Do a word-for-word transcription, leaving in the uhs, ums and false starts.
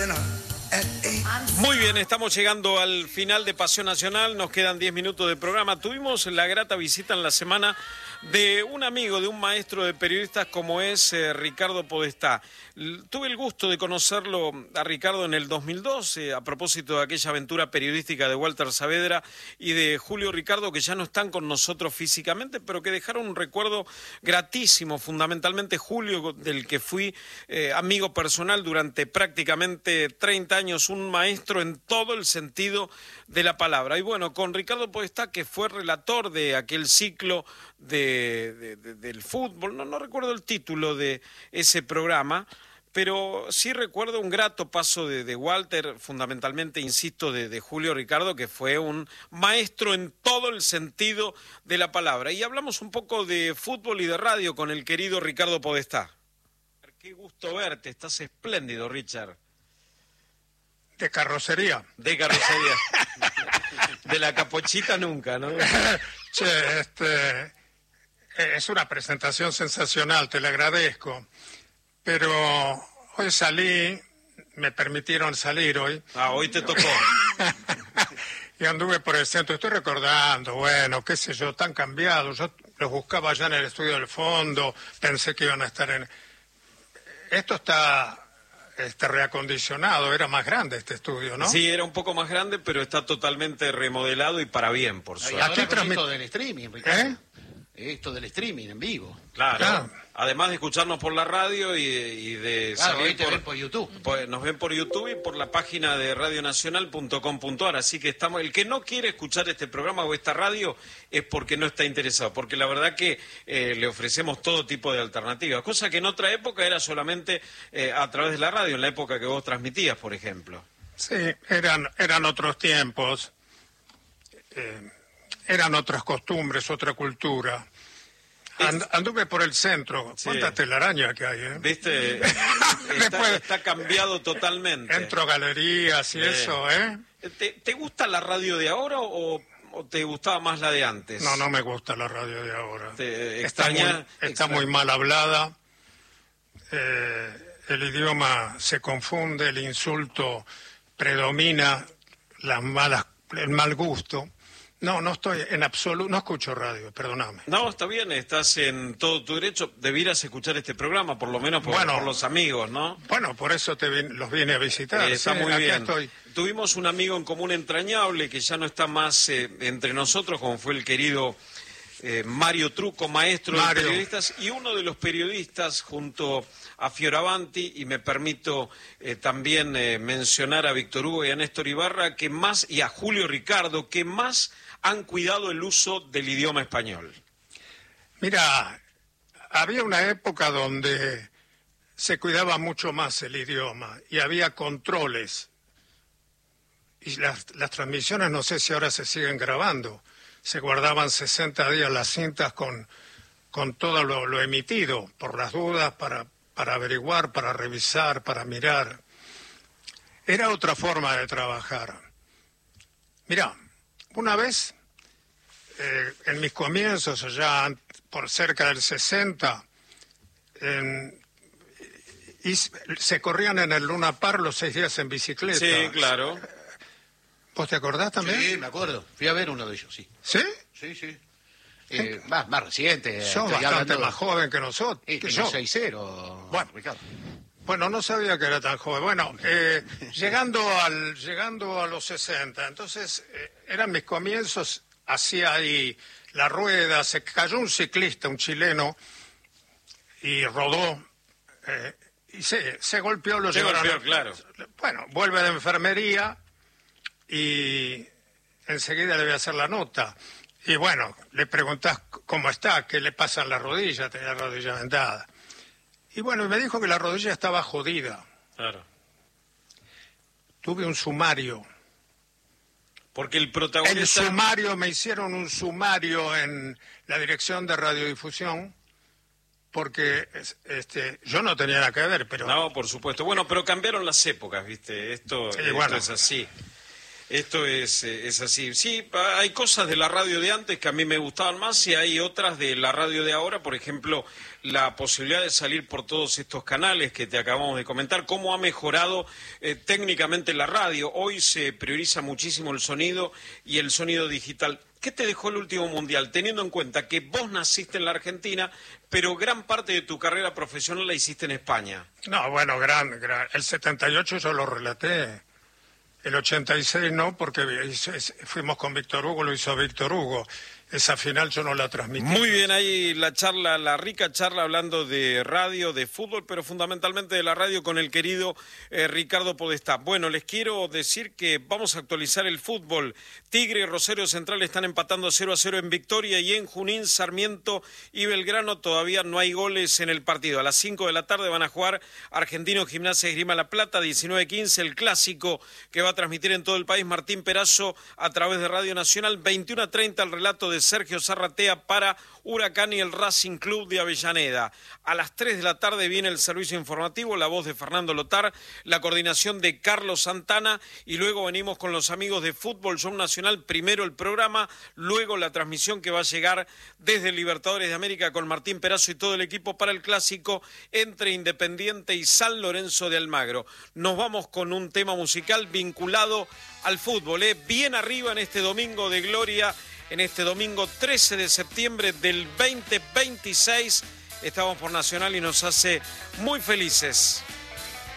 Muy bien, estamos llegando al final de Pasión Nacional, nos quedan diez minutos de programa. Tuvimos la grata visita en la semana de un amigo, de un maestro de periodistas como es eh, Ricardo Podestá. Tuve el gusto de conocerlo a Ricardo en el dos mil dos, eh, a propósito de aquella aventura periodística de Walter Saavedra y de Julio Ricardo, que ya no están con nosotros físicamente, pero que dejaron un recuerdo gratísimo, fundamentalmente Julio, del que fui eh, amigo personal durante prácticamente treinta años, un maestro en todo el sentido de la palabra. Y bueno, con Ricardo Podestá, que fue relator de aquel ciclo de, de, de, del fútbol, no, no recuerdo el título de ese programa, pero sí recuerdo un grato paso de, de Walter, fundamentalmente, insisto, de, de Julio Ricardo, que fue un maestro en todo el sentido de la palabra. Y hablamos un poco de fútbol y de radio con el querido Ricardo Podestá. Qué gusto verte, estás espléndido, Richard. De carrocería. De carrocería. De la capochita nunca, ¿no? Che, este, es una presentación sensacional, te la agradezco. Pero hoy salí, me permitieron salir hoy. Ah, hoy te tocó. Y anduve por el centro, estoy recordando, bueno, qué sé yo, tan cambiados. Yo los buscaba allá en el estudio del fondo, pensé que iban a estar en... Esto está... Este reacondicionado, era más grande este estudio, ¿no? Sí, era un poco más grande, pero está totalmente remodelado y para bien, por suerte. Aquí transmite esto del streaming, Ricardo. ¿Eh? Esto del streaming en vivo. Claro. Claro. Además de escucharnos por la radio y, y de Claro, saber hoy te ven por YouTube. Pues nos ven por YouTube y por la página de radio nacional punto com punto a r. Así que estamos. El que no quiere escuchar este programa o esta radio es porque no está interesado, porque la verdad que eh, le ofrecemos todo tipo de alternativas, cosa que en otra época era solamente eh, a través de la radio, en la época que vos transmitías, por ejemplo. Sí, eran, eran otros tiempos, eh, eran otras costumbres, otra cultura. And, anduve por el centro. Sí. Cuánta telaraña que hay, ¿eh? ¿Viste? Está, Después, está cambiado totalmente. entro a galerías y Sí. eso, ¿eh? ¿Te, ¿Te gusta la radio de ahora o, o te gustaba más la de antes? No, no me gusta la radio de ahora. Te Está, muy, extraña, está extraña. muy mal hablada. Eh, el idioma se confunde, el insulto predomina, las malas, el mal gusto. No, no estoy en absoluto, no escucho radio, perdóname. No, está bien, estás en todo tu derecho. Debieras escuchar este programa, por lo menos por, Bueno. por los amigos, ¿no? Bueno, por eso te vin- los vine a visitar. Eh, está sí, muy acá bien. estoy. Tuvimos un amigo en común entrañable que ya no está más eh, entre nosotros, como fue el querido eh, Mario Trucco, maestro Mario. de periodistas, y uno de los periodistas junto a Fioravanti, y me permito eh, también eh, mencionar a Víctor Hugo y a Néstor Ibarra, que más, y a Julio Ricardo, que más han cuidado el uso del idioma español. Mira, había una época donde se cuidaba mucho más el idioma y había controles. Y las, las transmisiones, no sé si ahora se siguen grabando, se guardaban sesenta días las cintas con, con todo lo, lo emitido, por las dudas, para, para averiguar, para revisar, para mirar. Era otra forma de trabajar. Mira, una vez, eh, en mis comienzos, allá por cerca del sesenta, en, y se corrían en el Luna Park los seis días en bicicleta. Sí, claro. ¿Vos te acordás también? Sí, me acuerdo. Fui a ver uno de ellos, sí. ¿Sí? Sí, sí. Eh, más, más reciente. Sos estoy bastante hablando- más joven que nosotros. Eh, que tengo yo. seis cero, Bueno. Ricardo. Bueno, no sabía que era tan joven. Bueno, eh, llegando al llegando a los sesenta, entonces eh, eran mis comienzos, hacía ahí la rueda, se cayó un ciclista, un chileno, y rodó, eh, y se, se golpeó, lo Se llevaron. golpeó, claro. Bueno, vuelve de enfermería y enseguida le voy a hacer la nota. Y bueno, le preguntás cómo está, qué le pasa en la rodilla, tenía la rodilla vendada. Y bueno, me dijo que la rodilla estaba jodida. Claro. Tuve un sumario. Porque el El protagonista... sumario, me hicieron un sumario en la dirección de radiodifusión, porque este, yo no tenía nada que ver, pero... No, por supuesto. Bueno, pero cambiaron las épocas, ¿viste? Esto, Sí, esto bueno. es así. Esto es, eh, es así. Sí, hay cosas de la radio de antes que a mí me gustaban más y hay otras de la radio de ahora, por ejemplo, la posibilidad de salir por todos estos canales que te acabamos de comentar, cómo ha mejorado eh, técnicamente la radio. Hoy se prioriza muchísimo el sonido y el sonido digital. ¿Qué te dejó el último mundial, teniendo en cuenta que vos naciste en la Argentina, pero gran parte de tu carrera profesional la hiciste en España? No, bueno, gran, gran. El setenta y ocho yo lo relaté. El ochenta y seis no, porque fuimos con Víctor Hugo, lo hizo Víctor Hugo. Esa final yo no la transmití. Muy bien, ahí la charla, la rica charla hablando de radio, de fútbol, pero fundamentalmente de la radio con el querido eh, Ricardo Podestá. Bueno, les quiero decir que vamos a actualizar el fútbol. Tigre y Rosario Central están empatando cero a cero en Victoria y en Junín, Sarmiento y Belgrano todavía no hay goles en el partido. A las cinco de la tarde van a jugar Argentino Gimnasia Esgrima La Plata, diecinueve quince, el clásico que va a transmitir en todo el país Martín Perazo a través de Radio Nacional, veintiuno a treinta el relato de Sergio Zarratea para Huracán y el Racing Club de Avellaneda. A las tres de la tarde viene el servicio informativo, la voz de Fernando Lotar, la coordinación de Carlos Santana y luego venimos con los amigos de Fútbol Show Nacional, primero el programa, luego la transmisión que va a llegar desde Libertadores de América con Martín Perazo y todo el equipo para el clásico entre Independiente y San Lorenzo de Almagro. Nos vamos con un tema musical vinculado al fútbol, ¿eh? Bien arriba en este domingo de gloria, en este domingo trece de septiembre del veinte veintiséis. Estamos por Nacional y nos hace muy felices.